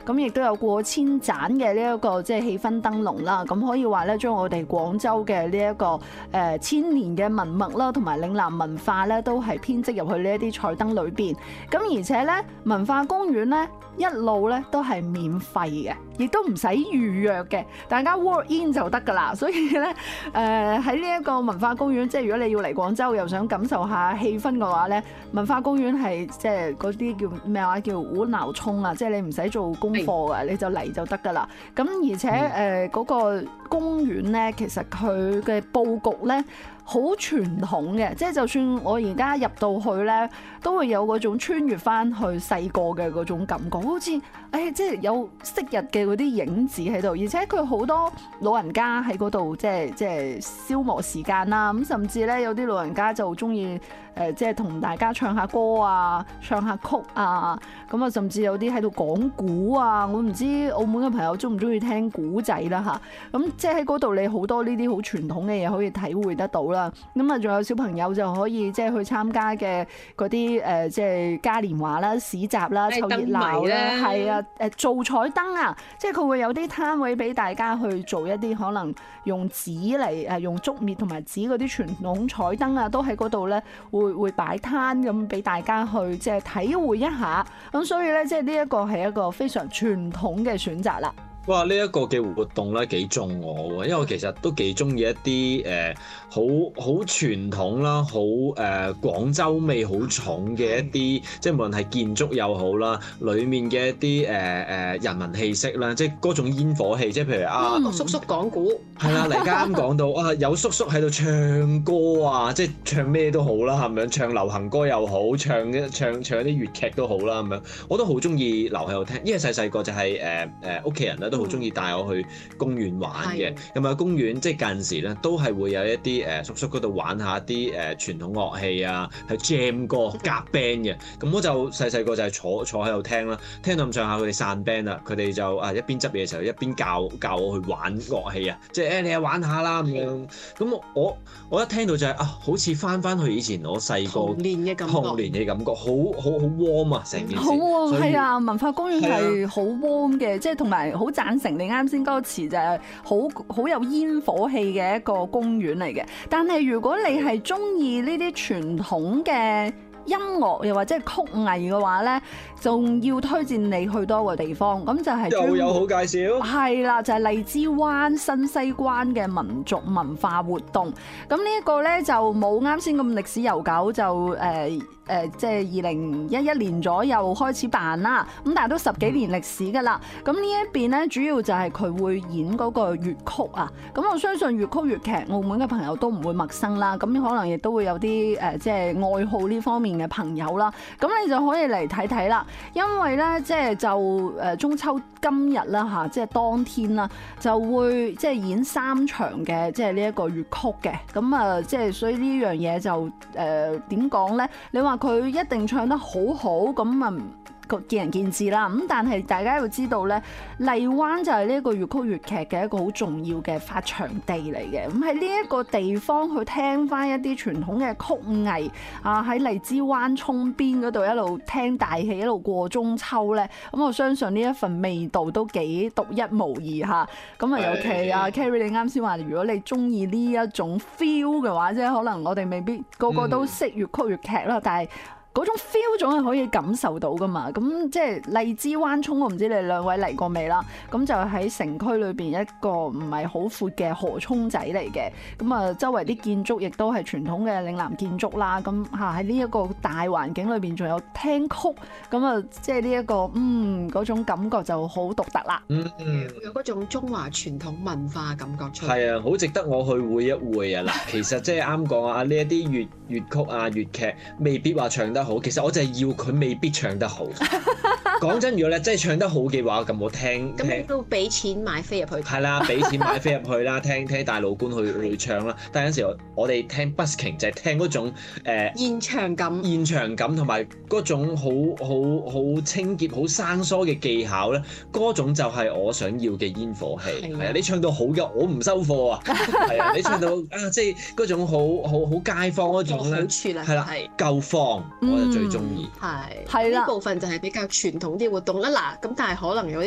咁亦都有過千盞嘅呢一個即係氣氛燈籠啦。咁可以話咧，將我哋廣州嘅呢一個千年嘅文物啦，同埋嶺南文化咧，都係編織入去呢一啲彩燈裏邊。咁而且咧，文化公園咧一路咧都係免費嘅，亦都唔使預約嘅，大家 walk in 就得㗎啦。所以咧，喺呢一個文化公園，即係如果你要嚟廣州又想感受下氣氛嘅話咧，文化公園係即係嗰啲叫咩話，叫無腦衝啊！即係你唔使做功課㗎，你就嚟就得㗎啦。咁而且嗰個公園咧，其實佢嘅佈局咧好傳統嘅，即係就算我而家入到去咧，都會有嗰種穿越翻去細個嘅嗰種感覺，好似即係有昔日嘅嗰啲影子喺度，而且佢好多老人家喺嗰度即係消磨時間啦。咁甚至咧有啲老人家就中意即係同大家唱下歌啊，唱下曲啊，咁啊甚至有啲喺度講古啊。我唔知澳門嘅朋友中唔中意聽古仔啦嚇。咁即係喺嗰度你好多呢啲好傳統嘅嘢可以體會得到啦。咁啊仲有小朋友就可以即係去參加嘅嗰啲即係嘉年華啦、市集啦、湊熱鬧啦，係啊做彩燈啊，即係佢會有啲攤位俾大家去做一啲可能用紙嚟用竹篾同埋紙嗰啲傳統彩燈啊，都喺嗰度咧會擺攤咁俾大家去即係體會一下。咁所以咧即係呢一個係一個非常傳統嘅選擇啦。 哇！呢一個嘅活動咧幾中我喎，因為我其實都幾中意一啲好傳統啦，好廣州味好重嘅一啲，即係無論係建築又好啦，裡面嘅一啲人民氣息啦，即係嗰種煙火氣，即係譬如叔叔講古， 係啦，嚟家啱講到有叔叔喺度唱歌啊，即係唱咩都好啦，係咪？唱流行歌又好，唱一啲粵劇都好啦，咁樣我都好中意留喺度聽，因為細個就係屋企人咧都好中意帶我去公園玩嘅。咁啊公園即係近時咧都係會有一啲叔叔嗰度玩下啲傳統樂器啊，係 jam 歌夾 band 嘅。咁我就細個就係坐喺度聽啦，聽到咁上下佢哋散 band 啦，佢哋就一邊執嘢嘅時候一邊教我去玩樂器啊，即係你又玩下啦咁樣。咁我一聽到就係好似翻去以前我細個童年嘅感覺，好 warm 啊成件事。好 warm 係啊，文化公園係好 warm 嘅，即係同埋好贊成你啱先嗰個詞，就係好有煙火氣嘅一個公園嚟嘅。但係如果你係中意呢啲傳統嘅音樂又或者係曲藝嘅話咧，仲要推薦你去多個地方，咁就係又有好介紹。 係啦，就係荔枝灣新西關嘅民族文化活動。咁呢一個咧就冇啱先咁歷史悠久，就即係2011年左右開始辦啦。咁但係都10幾年歷史㗎啦。咁呢一邊咧主要就係佢會演嗰個粵曲啊。咁我相信粵曲粵劇澳門嘅朋友都唔會陌生啦。咁可能亦都會有啲即係愛好呢方面嘅朋友啦。咁你就可以嚟睇睇啦。因為咧即係就中秋今日啦嚇，即係當天啦，就會即係演3場嘅即係呢一個粵曲嘅。咁啊即係所以呢樣嘢就點講咧？你話佢一定唱得好好咁啊，見仁見智啦。咁但係大家要知道咧，荔灣就係呢一個粵曲粵劇嘅一個好重要嘅發祥地嚟嘅。咁喺呢一個地方去聽翻一啲傳統嘅曲藝啊，喺荔枝灣涌邊嗰度一路聽大戲一路過中秋咧，咁我相信呢一份味道都幾獨一無二嚇。咁啊，尤其啊 Carrie 你啱先話，如果你中意呢一種 feel 嘅話，即係可能我哋未必個個都識粵曲粵劇啦，但係嗰種 feel 總係可以感受到噶嘛。咁即係荔枝灣涌，我唔知你兩位嚟過未啦。咁就喺城區裏邊一個唔係好闊嘅河涌仔嚟嘅。咁啊，周圍啲建築亦都係傳統嘅嶺南建築啦。咁喺呢一個大環境裏邊，仲有聽曲，咁啊，即係呢一個嗰種感覺就好獨特啦。 有嗰種中華傳統文化感覺出嚟。 係啊，好值得我去會一會啊！嗱，其實即係啱講啊，呢一啲粵曲啊、粵劇未必話唱得好，其實我就係要佢未必唱得好。講真，如果你真係唱得好嘅話，咁我聽。 咁你都俾錢買飛入去。 係啦，俾錢買飛入去啦，聽大老倌去唱啦。但係有陣時我哋聽 busking 就係聽嗰種現場感同埋嗰種好清潔、好生疏嘅技巧咧，嗰種就係我想要嘅煙火氣。係啊，你唱到好嘅，我唔收貨啊。係啊，你唱到即係嗰種好街坊嗰種咧，係啦，夠放，我就最中意。 係啦，呢部分就係比較傳統啲活動啦。嗱，咁但係可能有啲